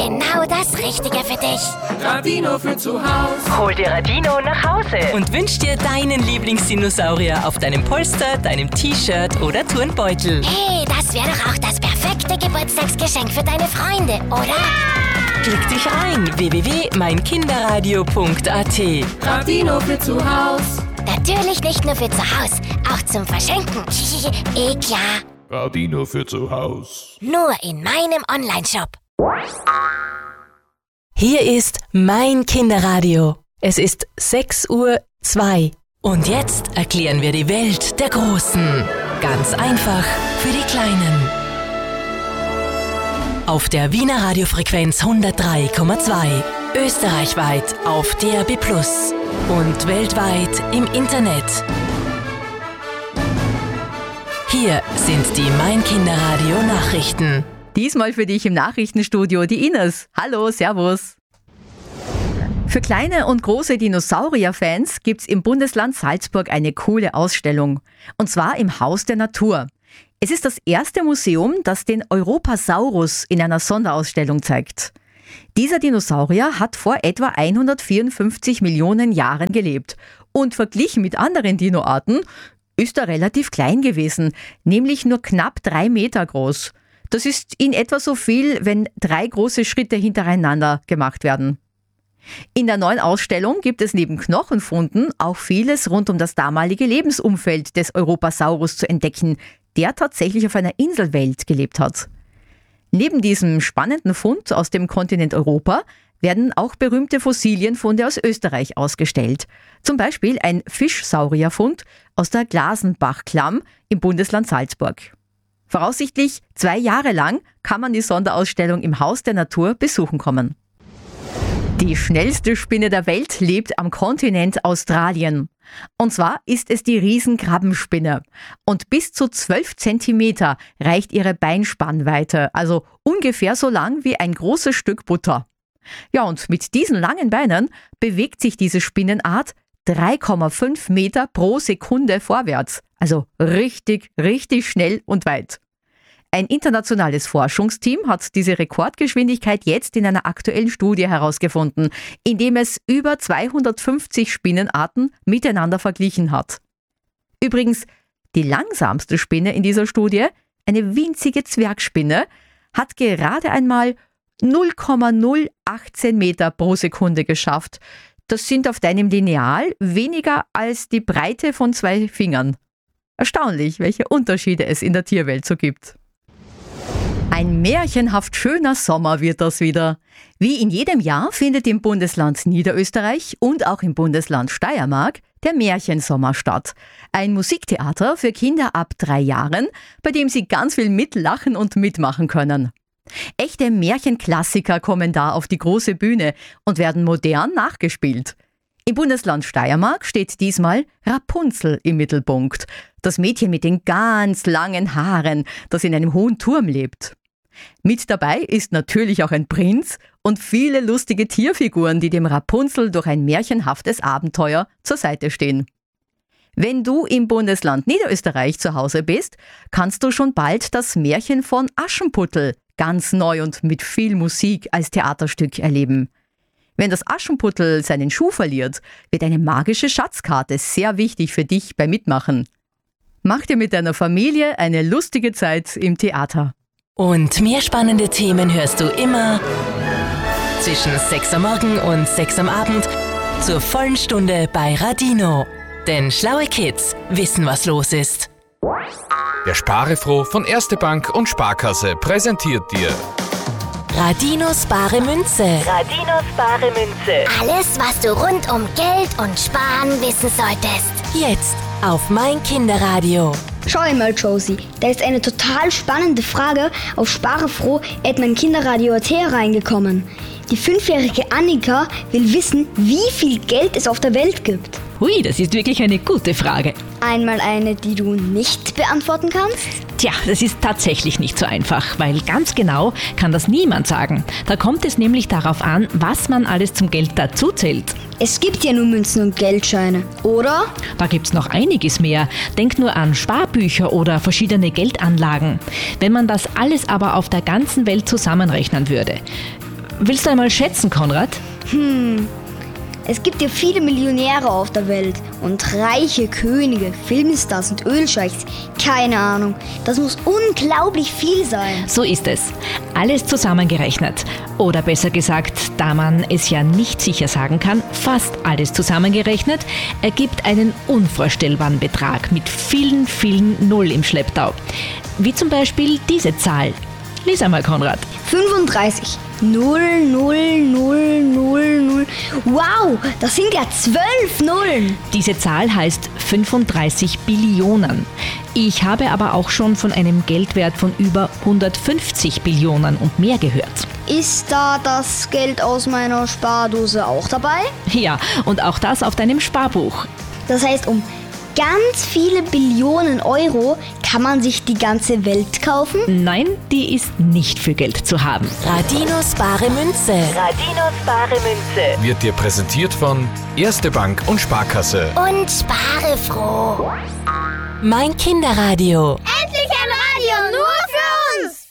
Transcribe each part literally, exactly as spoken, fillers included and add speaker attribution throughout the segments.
Speaker 1: genau das Richtige für dich.
Speaker 2: Radino für zu Hause.
Speaker 3: Hol dir Radino nach Hause und wünsch dir deinen Lieblingsdinosaurier auf deinem Polster, deinem T-Shirt oder Turnbeutel.
Speaker 1: Hey, das wäre doch auch das perfekte Geburtstagsgeschenk für deine Freunde, oder?
Speaker 3: Klick dich rein, w w w punkt mein kinderradio punkt a t.
Speaker 2: Radino für zu Hause.
Speaker 1: Natürlich nicht nur für zu Hause, auch zum Verschenken. Eh klar.
Speaker 4: Radino für zu Hause.
Speaker 1: Nur in meinem Onlineshop.
Speaker 3: Hier ist mein Kinderradio. Es ist sechs Uhr zwei. Und jetzt erklären wir die Welt der Großen. Ganz einfach für die Kleinen. Auf der Wiener Radiofrequenz hundertdrei Komma zwei. Österreichweit auf D A B plus. Und weltweit im Internet. Hier sind die Mein Kinderradio Nachrichten.
Speaker 5: Diesmal für dich im Nachrichtenstudio die Ines. Hallo, servus. Für kleine und große Dinosaurier-Fans gibt's im Bundesland Salzburg eine coole Ausstellung. Und zwar im Haus der Natur. Es ist das erste Museum, das den Europasaurus in einer Sonderausstellung zeigt. Dieser Dinosaurier hat vor etwa hundertvierundfünfzig Millionen Jahren gelebt. Und verglichen mit anderen Dinoarten ist er relativ klein gewesen, nämlich nur knapp drei Meter groß. Das ist in etwa so viel, wenn drei große Schritte hintereinander gemacht werden. In der neuen Ausstellung gibt es neben Knochenfunden auch vieles rund um das damalige Lebensumfeld des Europasaurus zu entdecken, der tatsächlich auf einer Inselwelt gelebt hat. Neben diesem spannenden Fund aus dem Kontinent Europa werden auch berühmte Fossilienfunde aus Österreich ausgestellt. Zum Beispiel ein Fischsaurierfund aus der Glasenbachklamm im Bundesland Salzburg. Voraussichtlich zwei Jahre lang kann man die Sonderausstellung im Haus der Natur besuchen kommen. Die schnellste Spinne der Welt lebt am Kontinent Australien. Und zwar ist es die Riesenkrabbenspinne. Und bis zu zwölf Zentimeter reicht ihre Beinspannweite, also ungefähr so lang wie ein großes Stück Butter. Ja, und mit diesen langen Beinen bewegt sich diese Spinnenart drei Komma fünf Meter pro Sekunde vorwärts. Also richtig, richtig schnell und weit. Ein internationales Forschungsteam hat diese Rekordgeschwindigkeit jetzt in einer aktuellen Studie herausgefunden, indem es über zweihundertfünfzig Spinnenarten miteinander verglichen hat. Übrigens, die langsamste Spinne in dieser Studie, eine winzige Zwergspinne, hat gerade einmal null Komma null achtzehn Meter pro Sekunde geschafft. Das sind auf deinem Lineal weniger als die Breite von zwei Fingern. Erstaunlich, welche Unterschiede es in der Tierwelt so gibt. Ein märchenhaft schöner Sommer wird das wieder. Wie in jedem Jahr findet im Bundesland Niederösterreich und auch im Bundesland Steiermark der Märchensommer statt. Ein Musiktheater für Kinder ab drei Jahren, bei dem sie ganz viel mitlachen und mitmachen können. Echte Märchenklassiker kommen da auf die große Bühne und werden modern nachgespielt. Im Bundesland Steiermark steht diesmal Rapunzel im Mittelpunkt. Das Mädchen mit den ganz langen Haaren, das in einem hohen Turm lebt. Mit dabei ist natürlich auch ein Prinz und viele lustige Tierfiguren, die dem Rapunzel durch ein märchenhaftes Abenteuer zur Seite stehen. Wenn du im Bundesland Niederösterreich zu Hause bist, kannst du schon bald das Märchen von Aschenputtel ganz neu und mit viel Musik als Theaterstück erleben. Wenn das Aschenputtel seinen Schuh verliert, wird eine magische Schatzkarte sehr wichtig für dich beim Mitmachen. Mach dir mit deiner Familie eine lustige Zeit im Theater.
Speaker 3: Und mehr spannende Themen hörst du immer zwischen sechs Uhr morgens und sechs Uhr am Abend zur vollen Stunde bei Radino. Denn schlaue Kids wissen, was los ist.
Speaker 6: Der Sparefroh von Erste Bank und Sparkasse präsentiert dir
Speaker 3: Radinos bare Münze.
Speaker 1: Radinos bare Münze. Alles, was du rund um Geld und Sparen wissen solltest.
Speaker 3: Jetzt auf mein Kinderradio.
Speaker 7: Schau einmal, Josie, da ist eine total spannende Frage auf sparefroh at mein kinderradio punkt at reingekommen. Die fünfjährige Annika will wissen, wie viel Geld es auf der Welt gibt.
Speaker 8: Hui, das ist wirklich eine gute Frage.
Speaker 7: Einmal eine, die du nicht beantworten kannst?
Speaker 8: Tja, das ist tatsächlich nicht so einfach, weil ganz genau kann das niemand sagen. Da kommt es nämlich darauf an, was man alles zum Geld dazuzählt.
Speaker 7: Es gibt ja nur Münzen und Geldscheine, oder?
Speaker 8: Da gibt's noch einiges mehr. Denk nur an Sparbücher oder verschiedene Geldanlagen. Wenn man das alles aber auf der ganzen Welt zusammenrechnen würde, Willst du einmal schätzen, Konrad?
Speaker 7: Hm, es gibt ja viele Millionäre auf der Welt und reiche Könige, Filmstars und Ölscheichs. Keine Ahnung, das muss unglaublich viel sein.
Speaker 8: So ist es. Alles zusammengerechnet. Oder besser gesagt, da man es ja nicht sicher sagen kann, fast alles zusammengerechnet, ergibt einen unvorstellbaren Betrag mit vielen, vielen Null im Schlepptau. Wie zum Beispiel diese Zahl. Lies einmal, Konrad.
Speaker 7: fünfunddreißig. Null, null, null, null, null. Wow, das sind ja zwölf Nullen.
Speaker 8: Diese Zahl heißt fünfunddreißig Billionen. Ich habe aber auch schon von einem Geldwert von über hundertfünfzig Billionen und mehr gehört.
Speaker 7: Ist da das Geld aus meiner Spardose auch dabei?
Speaker 8: Ja, und auch das auf deinem Sparbuch.
Speaker 7: Das heißt, um ganz viele Billionen Euro kann man sich die ganze Welt kaufen?
Speaker 8: Nein, die ist nicht für Geld zu haben.
Speaker 3: Radinos bare Münze. Radinos bare Münze.
Speaker 6: Wird dir präsentiert von Erste Bank und Sparkasse.
Speaker 1: Und spare froh.
Speaker 3: Mein Kinderradio.
Speaker 1: Endlich ein Radio nur für uns.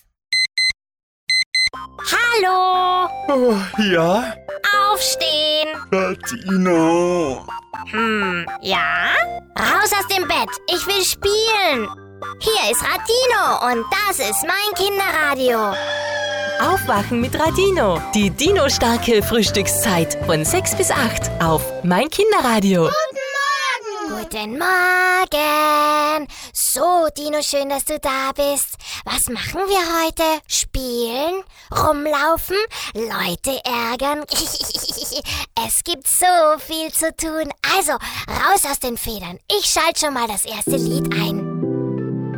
Speaker 1: Hallo.
Speaker 9: Oh, ja?
Speaker 1: Aufstehen.
Speaker 9: Radino.
Speaker 1: Hm, ja? Raus aus dem Bett. Ich will spielen. Hier ist Radino und das ist mein Kinderradio.
Speaker 3: Aufwachen mit Radino. Die Dino-starke Frühstückszeit von sechs bis acht auf Mein Kinderradio.
Speaker 1: Guten Morgen. So, Dino, schön, dass du da bist. Was machen wir heute? Spielen? Rumlaufen? Leute ärgern? Es gibt so viel zu tun. Also, raus aus den Federn. Ich schalte schon mal das erste Lied ein.